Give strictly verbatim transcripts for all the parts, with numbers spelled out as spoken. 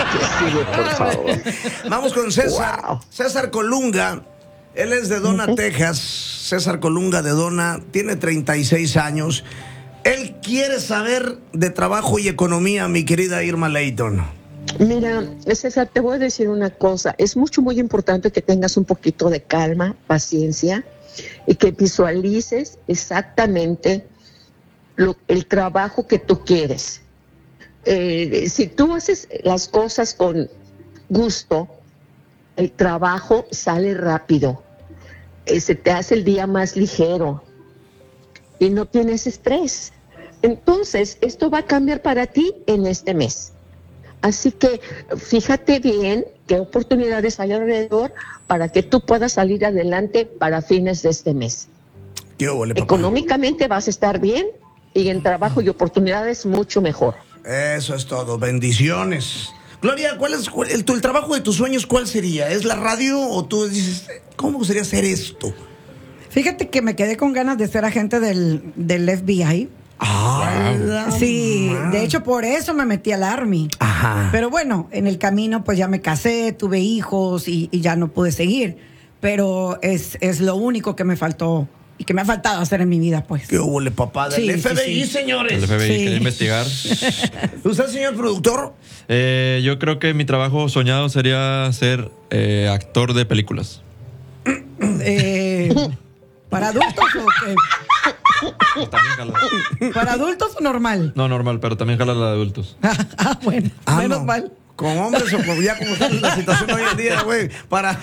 que sigue, por favor. Vamos con César. Wow. César Colunga. Él es de Donna, uh-huh. Texas. César Colunga de Donna. Tiene treinta y seis años. Él quiere saber de trabajo y economía, mi querida Irma Leighton. Mira, César, te voy a decir una cosa. Es mucho, muy importante que tengas un poquito de calma, paciencia, y que visualices exactamente lo, el trabajo que tú quieres. Eh, si tú haces las cosas con gusto, el trabajo sale rápido, eh, se te hace el día más ligero y no tienes estrés. Entonces, esto va a cambiar para ti en este mes. Así que fíjate bien qué oportunidades hay alrededor para que tú puedas salir adelante para fines de este mes. ¿Qué ole, papá? Económicamente vas a estar bien y en trabajo y oportunidades mucho mejor. Eso es todo. Bendiciones. Gloria, ¿cuál es cuál, el, el trabajo de tus sueños? ¿Cuál sería? ¿Es la radio o tú dices, cómo me gustaría hacer esto? Fíjate que me quedé con ganas de ser agente del, del F B I. Ah, sí, de hecho por eso me metí al Army. Ajá. Pero bueno, en el camino pues ya me casé, tuve hijos y, y ya no pude seguir. Pero es, es lo único que me faltó y que me ha faltado hacer en mi vida, pues. ¿Qué hubo, papá? Del sí, F B I, sí, sí. señores. El F B I, Sí. quería investigar. ¿Usted, señor productor? Eh, yo creo que mi trabajo soñado sería ser eh, actor de películas. Eh, ¿Para adultos o qué? También jala. ¿Para adultos o normal? No, normal, pero también jala la de adultos. Ah, bueno, Ah, menos no. mal. Con hombres o con, ya como está la situación hoy en día, güey, para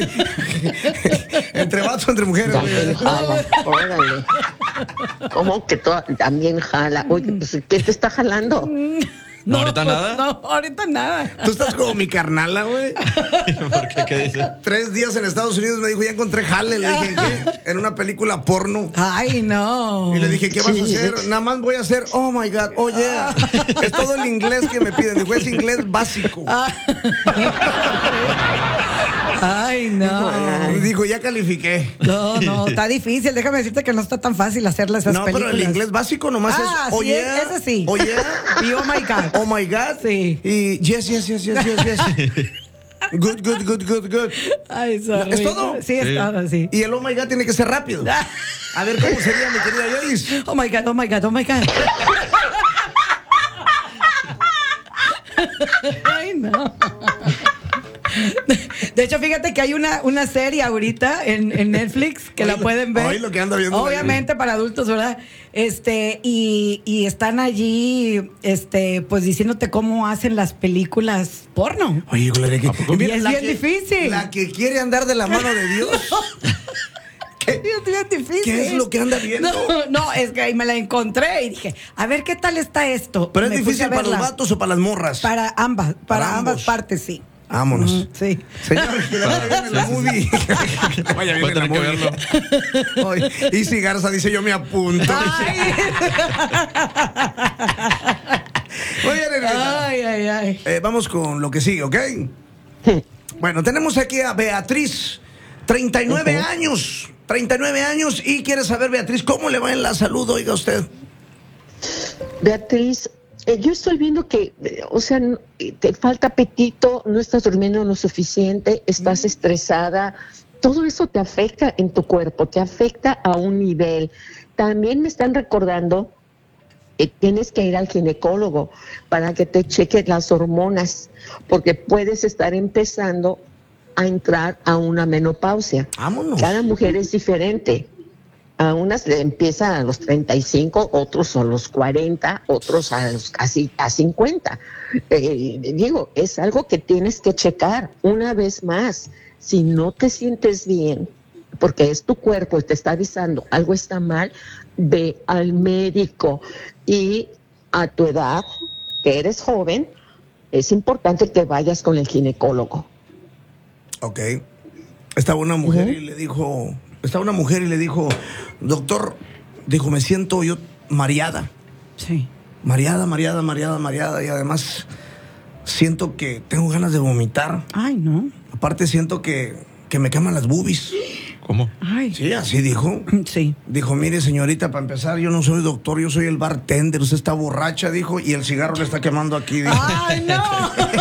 entre vatos, entre mujeres, También güey. jala, órale. ¿Cómo que to- también jala? Oye, pues, ¿qué te está jalando? No, ahorita pues, nada. No, ahorita nada. Tú estás como mi carnala, güey. ¿Por qué? ¿Qué dice? Tres días en Estados Unidos me dijo, ya encontré jale. Le dije, ¿en qué? En una película porno. Ay, no. Y le dije, ¿qué vas a Sí. hacer? Nada más voy a hacer, oh my God, oh yeah. Es todo el inglés que me piden. Dijo, es inglés básico. Ay, no. Y dijo, ya califiqué. No, no, está difícil. Déjame decirte que no está tan fácil hacerle esas No, películas. pero el inglés básico nomás Ah, es, oh sí, yeah, ese sí. oh yeah, Y oh my God. oh my God. Sí. Y yes, yes, yes, yes, yes, yes. Good, good, good, good, good. Ay, sorry. ¿Es todo? Sí, es Sí. todo, sí. Y el oh my God tiene que ser rápido. A ver, ¿cómo sería, mi querida Yolis? Oh my God, oh my God, oh my God. Ay, no. De hecho, fíjate que hay una, una serie ahorita en, en Netflix que la Oye, pueden ver. oye, lo que anda viendo Obviamente para adultos, ¿verdad? Este, y, y están allí, este, pues diciéndote cómo hacen las películas porno. Oye, Gloria, que, Y es la bien que- difícil. La que quiere andar de la mano de Dios. ¿Qué, Es bien difícil. ¿Qué es lo que anda viendo? No, no, es que ahí me la encontré y dije, a ver qué tal está esto. ¿Pero es Me puse difícil a para los verla. vatos o para las morras? Para ambas, para, Para ambas ambos. partes, sí. Vámonos. Mm, sí. Señores, que le vaya bien en la movie. Que le vaya bien Voy a en la tener que movie. verlo. Oye, y si Garza dice, yo me apunto. Ay, Oye, nenita, ay, ay, ay. eh, vamos con lo que sigue, ¿ok? Bueno, tenemos aquí a Beatriz, treinta y nueve Ujú. años. treinta y nueve años y quiere saber, Beatriz, ¿cómo le va en la salud, oiga usted? Beatriz, eh, yo estoy viendo que, eh, o sea, n- te falta apetito, no estás durmiendo lo suficiente, estás estresada. Todo eso te afecta en tu cuerpo, te afecta a un nivel. También me están recordando que tienes que ir al ginecólogo para que te cheque las hormonas, porque puedes estar empezando a entrar a una menopausia. Vámonos. Cada mujer es diferente. A unas le empiezan a los treinta y cinco, otros a los cuarenta, otros a los casi a cincuenta. Eh, digo, es algo que tienes que checar una vez más. Si no te sientes bien, porque es tu cuerpo y te está avisando algo está mal, ve al médico. Y a tu edad, que eres joven, es importante que vayas con el ginecólogo. Ok. Estaba una mujer Ujú. y le dijo, estaba una mujer y le dijo, doctor, dijo, me siento yo mareada. Sí. Mareada, mareada, mareada, mareada. Y además siento que tengo ganas de vomitar. Ay, no. Aparte siento que, que me queman las boobies. ¿Cómo? Ay. Sí, así dijo. Sí. Dijo, mire, señorita, para empezar, yo no soy doctor, yo soy el bartender. Usted está borracha, dijo, y el cigarro le está quemando aquí. Dijo. Ay, no.